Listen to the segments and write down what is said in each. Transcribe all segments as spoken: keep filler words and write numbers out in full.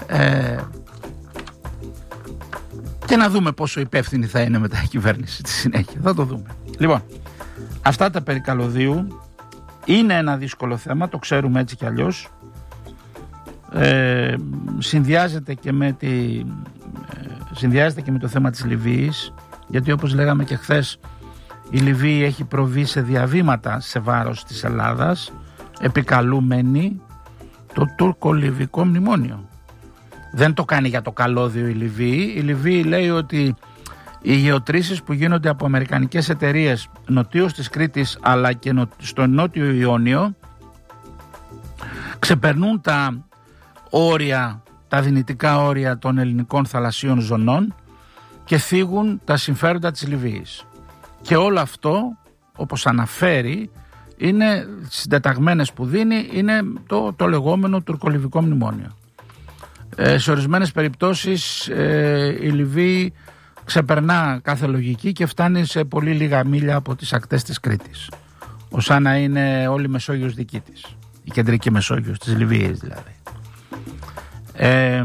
ε, και να δούμε πόσο υπεύθυνη θα είναι μετά η κυβέρνηση στη συνέχεια. Θα το δούμε. Λοιπόν, αυτά τα περί καλωδίου είναι ένα δύσκολο θέμα, το ξέρουμε έτσι κι αλλιώς. Ε, συνδυάζεται, και με τη, ε, συνδυάζεται και με το θέμα της Λιβύης, γιατί όπως λέγαμε και χθες, η Λιβύη έχει προβεί σε διαβήματα σε βάρος της Ελλάδας, επικαλούμενη το τουρκο-λιβικό μνημόνιο. Δεν το κάνει για το καλώδιο η Λιβύη. Η Λιβύη λέει ότι οι γεωτρήσεις που γίνονται από αμερικανικές εταιρείες νοτίως της Κρήτης αλλά και στο νότιο Ιόνιο ξεπερνούν τα όρια, τα δυνητικά όρια των ελληνικών θαλασσίων ζωνών και θίγουν τα συμφέροντα της Λιβύης. Και όλο αυτό, όπως αναφέρει, είναι συντεταγμένες που δίνει, είναι το, το λεγόμενο τουρκολιβικό μνημόνιο. Ε, σε ορισμένες περιπτώσεις ε, η Λιβύη ξεπερνά κάθε λογική και φτάνει σε πολύ λίγα μίλια από τις ακτές της Κρήτης, ως σαν να είναι όλη η Μεσόγειος δική της, η κεντρική Μεσόγειος της Λιβύης δηλαδή. Ε,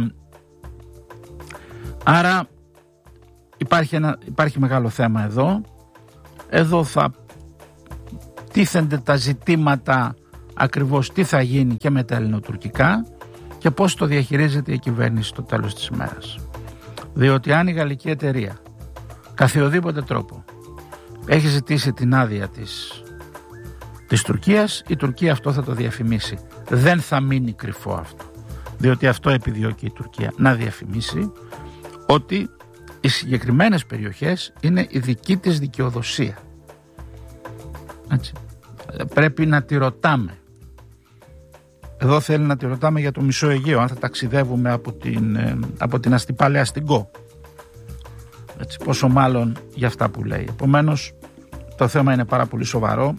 άρα υπάρχει, ένα, υπάρχει μεγάλο θέμα εδώ. Εδώ θα τίθενται τα ζητήματα ακριβώς τι θα γίνει και με τα ελληνοτουρκικά και πώς το διαχειρίζεται η κυβέρνηση στο τέλος της ημέρας. Διότι αν η γαλλική εταιρεία καθιοδήποτε τρόπο έχει ζητήσει την άδεια της, της Τουρκίας, η Τουρκία αυτό θα το διαφημίσει. Δεν θα μείνει κρυφό αυτό. Διότι αυτό επιδιώκει η Τουρκία, να διαφημίσει ότι οι συγκεκριμένες περιοχές είναι η δική της δικαιοδοσία. Έτσι. Πρέπει να τη ρωτάμε. Εδώ θέλει να τη ρωτάμε για το μισό Αιγαίο, αν θα ταξιδεύουμε από την, από την Αστυπάλαια στην Κο. Έτσι, πόσο μάλλον για αυτά που λέει. Επομένως, το θέμα είναι πάρα πολύ σοβαρό.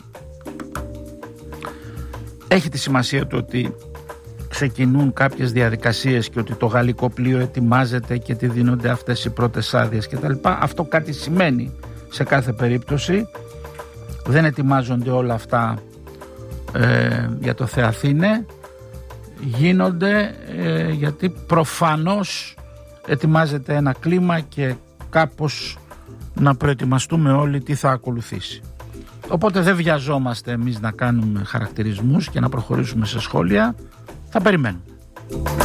Έχει τη σημασία του ότι ξεκινούν κάποιες διαδικασίες και ότι το γαλλικό πλοίο ετοιμάζεται και τι δίνονται αυτές οι πρώτες άδειες κτλ. Αυτό κάτι σημαίνει σε κάθε περίπτωση. Δεν ετοιμάζονται όλα αυτά ε, για το Θεαθήνε. Γίνονται ε, γιατί προφανώς ετοιμάζεται ένα κλίμα και κάπως να προετοιμαστούμε όλοι τι θα ακολουθήσει. Οπότε δεν βιαζόμαστε εμείς να κάνουμε χαρακτηρισμούς και να προχωρήσουμε σε σχόλια. Θα περιμένουμε.